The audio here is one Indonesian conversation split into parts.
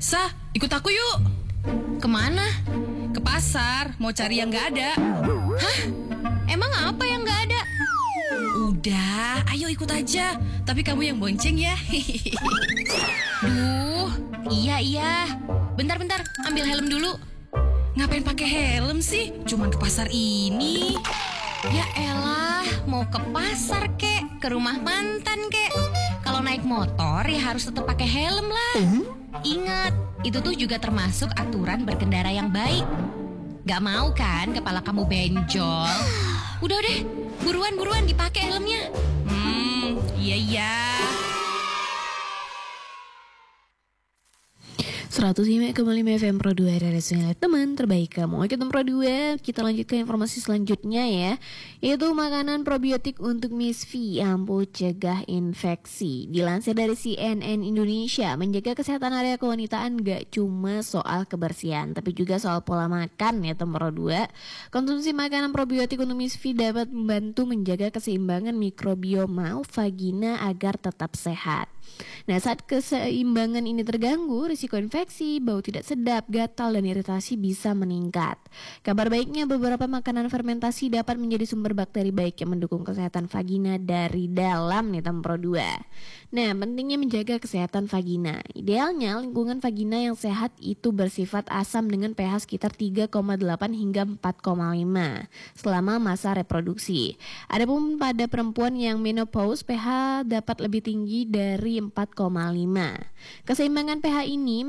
Sa, ikut aku yuk. Kemana? Ke pasar, mau cari yang gak ada. Hah? Emang apa yang gak ada? Udah, ayo ikut aja. Tapi kamu yang bonceng ya. Duh, iya. Bentar, ambil helm dulu. Ngapain pakai helm sih? Cuman ke pasar ini. Ya elah, mau ke pasar kek, ke rumah mantan kek. Kalau naik motor ya harus tetap pakai helm lah. Ingat, itu tuh juga termasuk aturan berkendara yang baik. Gak mau kan kepala kamu benjol? Udah deh, buruan dipakai helmnya. Iya. 105,5 FM Pro 2 Radio Sungai teman terbaik kamu. Oke teman Pro 2, kita lanjut ke informasi selanjutnya ya. Yaitu makanan probiotik untuk Miss V ampuh cegah infeksi. Dilansir dari CNN Indonesia, menjaga kesehatan area kewanitaan gak cuma soal kebersihan, tapi juga soal pola makan ya teman Pro 2. Konsumsi makanan probiotik untuk Miss V dapat membantu menjaga keseimbangan mikrobioma vagina agar tetap sehat. Nah, saat keseimbangan ini terganggu, risiko infeksi, bau tidak sedap, gatal, dan iritasi bisa meningkat. Kabar baiknya, beberapa makanan fermentasi dapat menjadi sumber bakteri baik yang mendukung kesehatan vagina dari dalam nih Pro 2. Nah, pentingnya menjaga kesehatan vagina. Idealnya, lingkungan vagina yang sehat itu bersifat asam dengan pH sekitar 3,8 hingga 4,5 selama masa reproduksi. Adapun pada perempuan yang menopause, pH dapat lebih tinggi dari 4,5. Keseimbangan pH ini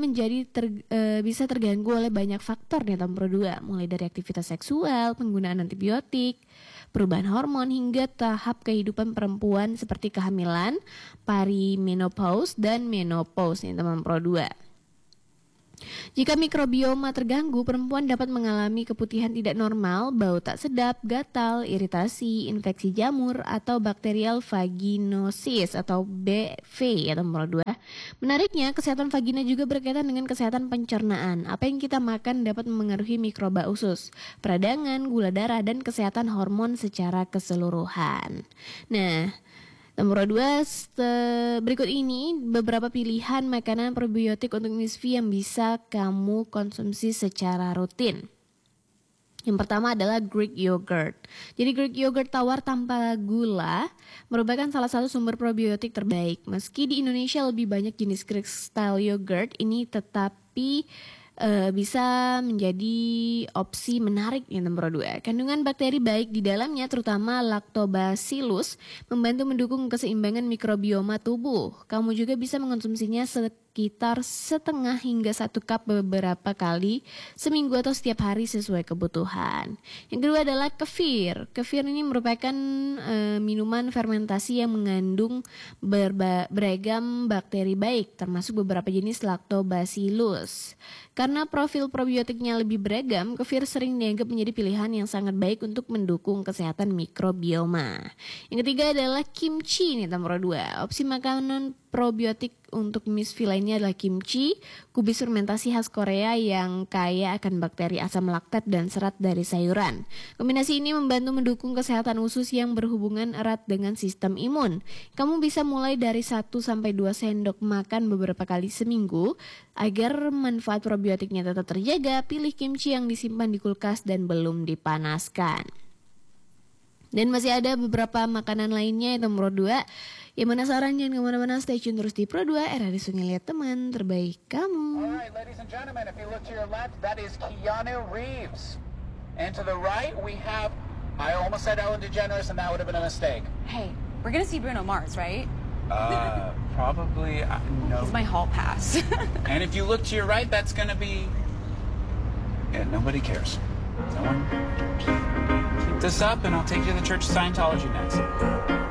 bisa terganggu oleh banyak faktor nih Pro 2, mulai dari aktivitas seksual, penggunaan antibiotik, perubahan hormon hingga tahap kehidupan perempuan seperti kehamilan, perimenopause dan menopause nih teman Pro 2. Jika mikrobioma terganggu, perempuan dapat mengalami keputihan tidak normal, bau tak sedap, gatal, iritasi, infeksi jamur, atau bakterial vaginosis atau BV ya teman-teman 2. Menariknya, kesehatan vagina juga berkaitan dengan kesehatan pencernaan. Apa yang kita makan dapat memengaruhi mikroba usus, peradangan, gula darah, dan kesehatan hormon secara keseluruhan. Nah, nomor 2, berikut ini beberapa pilihan makanan probiotik untuk Miss V yang bisa kamu konsumsi secara rutin. Yang pertama adalah Greek yogurt. Jadi Greek yogurt tawar tanpa gula merupakan salah satu sumber probiotik terbaik. Meski di Indonesia lebih banyak jenis Greek style yogurt ini, tetapi bisa menjadi opsi menarik yang nomor 2. Kandungan bakteri baik di dalamnya, terutama lactobacillus, membantu mendukung keseimbangan mikrobioma tubuh. Kamu juga bisa mengonsumsinya sekitar setengah hingga 1 cup beberapa kali seminggu atau setiap hari sesuai kebutuhan. Yang kedua adalah kefir. Kefir ini merupakan minuman fermentasi yang mengandung beragam bakteri baik, termasuk beberapa jenis lactobacillus. Karena profil probiotiknya lebih beragam, kefir sering dianggap menjadi pilihan yang sangat baik untuk mendukung kesehatan mikrobioma. Yang ketiga adalah kimchi nih nomor 2. Opsi makanan probiotik untuk Miss V lainnya adalah kimchi, kubis fermentasi khas Korea yang kaya akan bakteri asam laktat dan serat dari sayuran. Kombinasi ini membantu mendukung kesehatan usus yang berhubungan erat dengan sistem imun. Kamu bisa mulai dari 1-2 sendok makan beberapa kali seminggu. Agar manfaat probiotiknya tetap terjaga, pilih kimchi yang disimpan di kulkas dan belum dipanaskan. Dan masih ada beberapa makanan lainnya yang nomor 2. Yang penasaran jangan kemana-mana, stay tune terus di Pro 2 RRI Sungai Lihat Teman terbaik kamu. Alright, ladies and gentlemen, if you look to your left, that is Keanu Reeves. And to the right, we have, I almost said Ellen DeGeneres and that would have been a mistake. Hey, we're gonna see Bruno Mars, right? Probably, no. He's my hall pass. And if you look to your right, that's gonna be, yeah, nobody cares. No one cares. Keep this up and I'll take you to the Church of Scientology next.